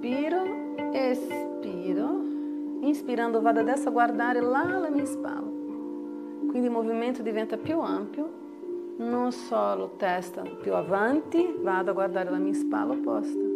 inspiro, espiro. Inspirando vado adesso a guardare là alla mia spalla. Quindi il movimento diventa più ampio, non solo testa più avanti, vado a guardare la mia spalla opposta.